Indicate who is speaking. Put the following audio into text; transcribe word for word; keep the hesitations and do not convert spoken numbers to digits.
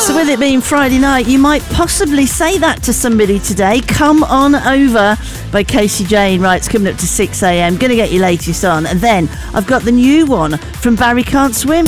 Speaker 1: So with it being Friday night, you might possibly say that to somebody today. Come on over by Casey Jane. Right, it's coming up to six a.m. Gonna get your latest on. And then I've got the new one from Barry Can't Swim.